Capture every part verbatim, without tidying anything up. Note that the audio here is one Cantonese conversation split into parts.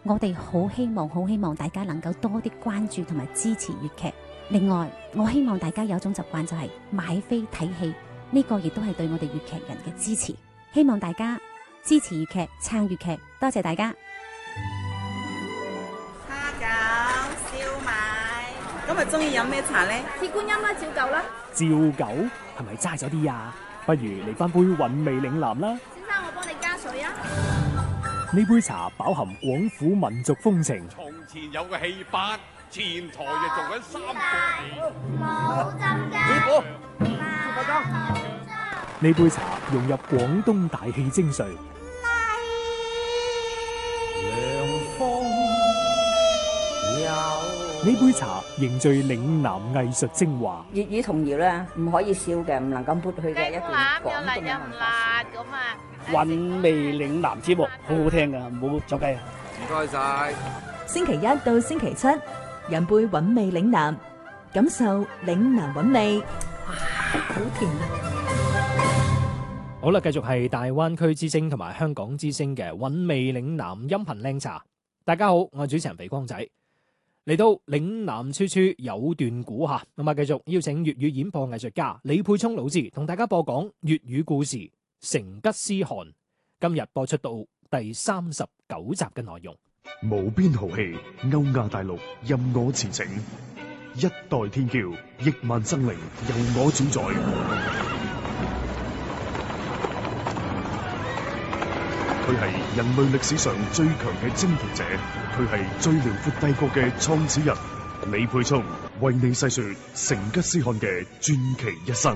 我哋好希望好希望大家能夠多啲關注同埋支持粵劇。另外，我希望大家有一種習慣就係買飛睇戲，呢個亦都係對我哋粵劇人嘅支持。希望大家支持粵劇，撐粵劇，多謝大家。 蝦餃、燒賣，今日中意飲咩茶呢？ 鐵觀音啦，照舊啦。 照舊係咪齋咗啲啊？不如嚟翻杯韻味嶺南啦。 先生，我幫你加水啊。 呢杯茶飽含廣府民族風情。 從前有個戲班，前台就做緊三個戲。 冇針㗎。 師傅， 師傅裝。 呢杯茶融入廣東大戲精髓。呢杯茶凝聚嶺南藝術精華。 粵語童謠咧，唔可以笑嘅，唔能夠抹去嘅一段廣東嘅文化。 咁啊！ 韻味嶺南節目好好聽噶，唔好走雞啊！ 唔該晒。 星期一到星期七，飲杯韻味嶺南，感受嶺南韻味。哇，好甜啊！ 好啦，繼續係大灣區之聲同埋香港之聲嘅韻味嶺南音頻靚茶。大家好，我係主持人肥光仔。嚟到嶺南處處有段古吓，咁啊繼續邀請粵語演播藝術家李沛聰老師同大家播講粵語故事《成吉思汗》。今日播出到第三十九集嘅內容。 無邊豪氣，歐亞大陸任我馳騁，一代天驕，億萬生靈由我主宰。佢係人類歷史上最強嘅征服者，佢係最遼闊帝國嘅創始人。李沛聰為你細說成吉思汗嘅傳奇一生。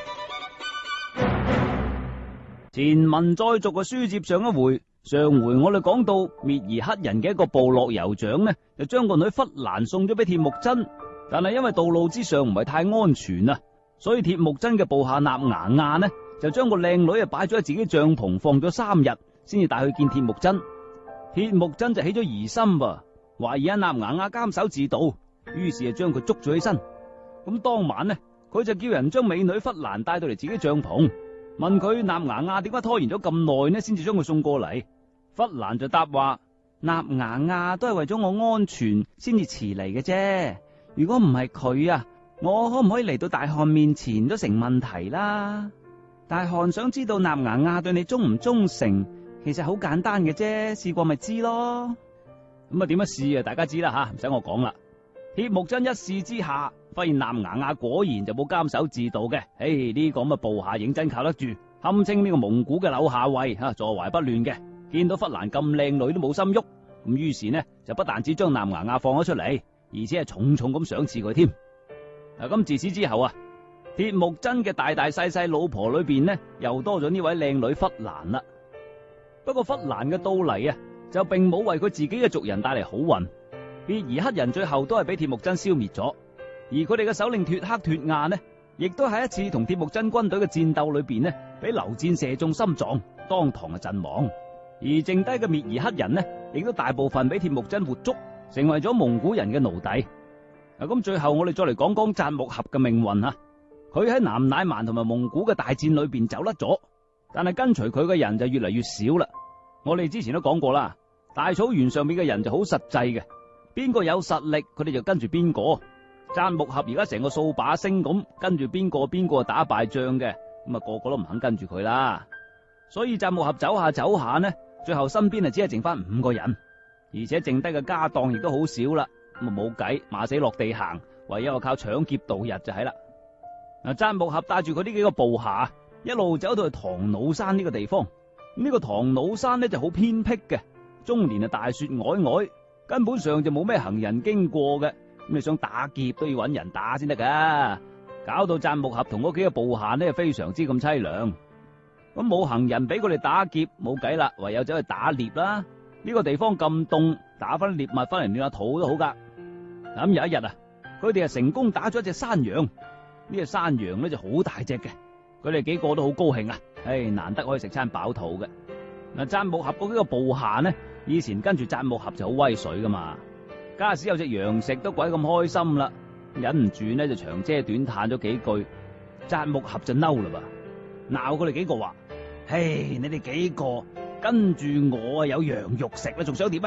前文再續嘅書接上一回，上回我哋講到滅兒黑人嘅一個部落酋長呢，就將個女忽蘭送咗俾鐵木真，但係因為道路之上唔係太安全啊，所以鐵木真嘅部下納牙亞呢就將個靚女啊擺咗喺自己帳篷放咗三日，先至帶去見鐵木真。鐵木真就起咗疑心噃，懷疑阿納牙亞監守自盜，於是就將佢捉咗起身。咁當晚呢，佢就叫人將美女忽蘭帶到嚟自己帳篷，問佢納牙亞點解拖延咗咁耐呢，先至將佢送過嚟。忽蘭就答話：納牙亞都係為咗我安全先至遲嚟嘅啫，如果唔係佢啊，我可唔可以嚟到大汗面前都成問題啦。大汗想知道納牙亞對你忠唔忠誠，其實好簡單嘅啫，試過咪知咯。咁啊點樣試啊？大家知啦吓，唔使我講啦。鐵木真一試之下，發現納牙亞果然就冇監守自盜嘅。誒，呢個咁嘅部下認真靠得住，堪稱呢個蒙古嘅柳下惠吓，坐懷不亂嘅。見到忽蘭咁靚女都冇心喐，咁於是呢就不但只將納牙亞放咗出嚟，而且係重重咁賞賜佢添。嗱，咁自此之後啊，鐵木真嘅大大細細老婆裏邊呢，又多咗呢位靚女忽蘭啦。不過忽蘭嘅到嚟啊，就並冇為佢自己嘅族人帶嚟好運，滅兒黑人最後都係俾鐵木真消滅咗，而佢哋嘅首領脫克脫亞呢，亦都喺一次同鐵木真軍隊嘅戰鬥裏邊呢，俾流箭射中心臟，當堂嘅陣亡。而剩低嘅滅兒黑人呢，亦都大部分俾鐵木真活捉，成為咗蒙古人嘅奴隸。嗱，咁最後我哋再嚟講講扎木合嘅命運啊。佢喺南乃蠻同埋蒙古嘅大戰裏邊走甩咗，但係跟隨佢嘅人就越嚟越少啦。我哋之前都講過啦，大草原上面嘅人就好實際嘅，邊個有實力，佢哋就跟住邊個。扎木合而家成個掃把星咁，跟住邊個邊個打敗仗嘅，咁啊個個都唔肯跟住佢啦。所以扎木合走下走下呢，最後身邊啊只係剩翻五個人，而且剩低嘅家當亦都好少啦。咁啊冇計，馬死落地行，唯有靠搶劫度日就係啦。嗱，扎木合帶住佢呢幾個部下，一路走到去唐努山呢個地方。呢、這個唐努山呢就好偏僻嘅，終年啊大雪皚皚，根本上就冇咩行人經過嘅。咁你想打劫都要揾人打先得噶，搞到扎木合同嗰幾個部下呢非常之咁淒涼。咁冇行人俾佢哋打劫，冇計啦，唯有走去打獵啦。呢、這個地方咁凍，打翻獵物翻嚟暖下肚都好噶。咁有一日啊，佢哋啊成功打咗一隻山羊。呢隻山羊咧就好大隻嘅，佢哋幾個都好高興啊！唉，難得可以食餐飽肚嘅。嗱，扎木合嗰幾個部下呢，以前跟住扎木合就好威水噶嘛，假使有隻羊食都鬼咁開心啦，忍唔住呢就長嗟短嘆咗幾句。扎木合就嬲啦噃，鬧佢哋幾個話：唉，你哋幾個跟住我啊有羊肉食啦，仲想點